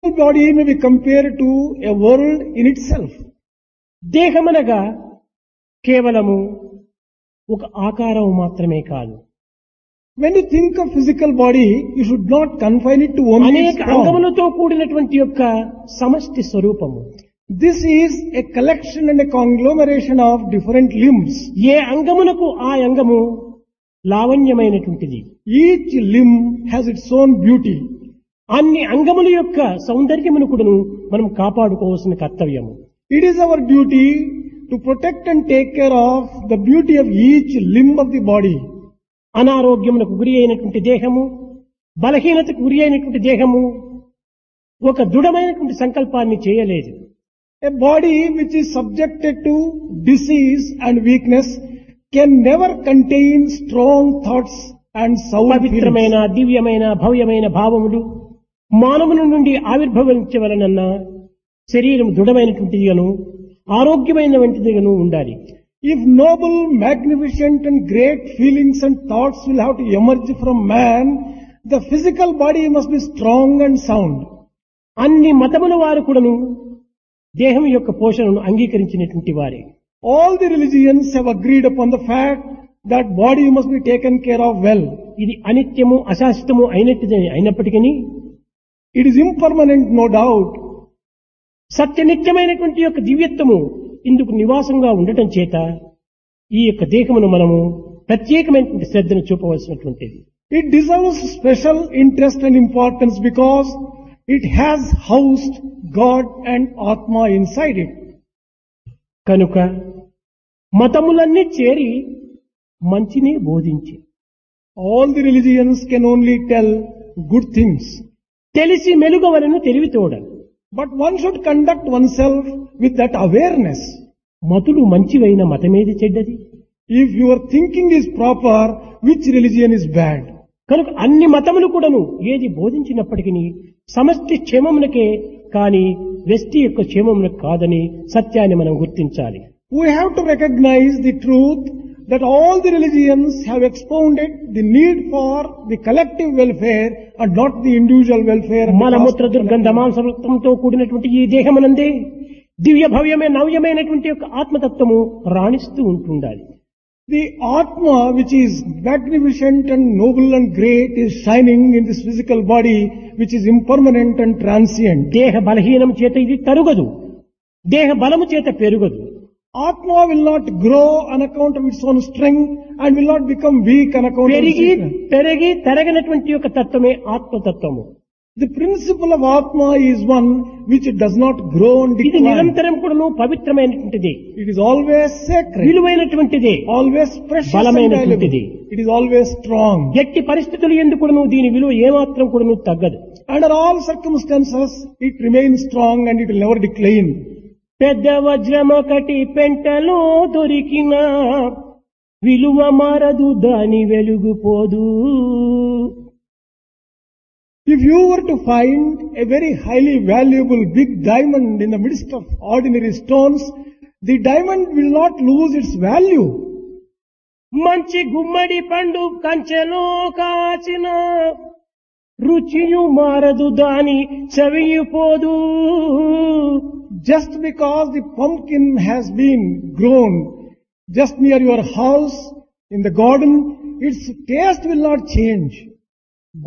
body may be compared to a world in itself. దేహమనగా కేవలము ఒక ఆకారం మాత్రమే కాదు. When you think of physical body, you should not confine it to only its అనేక form. అంగములతో కూడినటువంటి యొక్క సమష్టి స్వరూపము. This is a collection and a conglomeration of different limbs. ఏ అంగమునకు ఆ అంగము లావణ్యమైనటువంటిది. Each limb has its own beauty. అన్ని అంగముల యొక్క సౌందర్యమును కూడాను మనం కాపాడుకోవాల్సిన కర్తవ్యము. It is our duty to protect and take care of the beauty of each limb of the body. అనారోగ్యమునకు గురి అయినటువంటి దేహము, బలహీనతకు గురి అయినటువంటి దేహము ఒక దృఢమైనటువంటి సంకల్పాన్ని చేయలేదు. A body which is subjected to disease and weakness can never contain strong thoughts and sound పవిత్రమైన feelings. దివ్యమైన భవ్యమైన భావములు మానవుని నుండి ఆవిర్భవించవలనన్న శరీరం దృఢమైనటువంటిదిగాను ఆరోగ్యమైనటువంటిదిగాను ఉండాలి. If noble, magnificent and great feelings and thoughts will have to emerge from man, the physical body must be strong and sound. అన్ని మతముల వారు కూడాను దేహం యొక్క పోషణను అంగీకరించినటువంటి వారే. All the religions have agreed upon the fact that body must be taken care of well. ఇది అనిత్యము అశాశ్వతము అయినప్పటికీ It is impermanent, no doubt. సత్యనిత్యమైనటువంటి యొక్క దివ్యత్వము ఇందుకు నివాసంగా ఉండటం చేత ఈ యొక్క దేహమును మనము ప్రత్యేకమైనటువంటి శ్రద్ధను చూపవలసినటువంటిది. It deserves special interest and importance because it has housed God and Atma inside it. కనుక మతములన్నీ చేరి మంచినే బోధించి All the religions can only tell good things. తెలిసి మెలుగవలను తెలివితోడ. But one should conduct oneself with that awareness. మతులు మంచివైన మతమేది చెడ్డది. If your thinking is proper, which religion is bad? కనుక అన్ని మతములు కూడాను ఏది బోధించినప్పటికీ సమష్టి క్షేమమునకే కాని వ్యక్తి యొక్క క్షేమమునకు కాదని సత్యాన్ని మనం గుర్తించాలి. We have to recognize the truth that all the religions have expounded the need for the collective welfare and not the individual welfare. మలమూత్ర దుర్గంధ మాంసవృత్తంతో కూడినటువంటి ఈ దేహమునందే దివ్య భవ్యమైన నవ్యమైనటువంటి యొక్క ఆత్మతత్వము రాణిస్తూ ఉంటుండాలి. The Atma, which is magnificent and noble and great, is shining in this physical body, which is impermanent and transient. దేహ బలహీనం చేత ఇది తరుగదు, దేహ బలము చేత పెరుగదు. Atma will not grow on account of its own strength and will not become weak on account of its weakness. పెరిగి తరగనటువంటి యొక్క తత్వమే ఆత్మతత్వము. The principle of Atma is one which does not grow and ఇది decline. నిరంతరం కూడాను పవిత్రమైనటువంటిది, It is always sacred, విలువైనటువంటిది, always precious and బలమైనటువంటిది. valuable. It is always strong. ఎట్టి పరిస్థితులు ఎందుకు కూడాను దీని విలువ ఏమాత్రం కూడాను తగ్గదు. Under all circumstances, it remains strong and it will never decline. పెద్ద వజ్రమొకటి పెంటలో దొరికిన విలువ మారదు, దాని వెలుగు పోదు. If you were to find a very highly valuable big diamond in the midst of ordinary stones, the diamond will not lose its value. మంచి గుమ్మడి పండు కంచెలో కాచిన రుచియు మారదు, దాని చవియు పోదు. Just because the pumpkin has been grown just near your house in the garden, its taste will not change.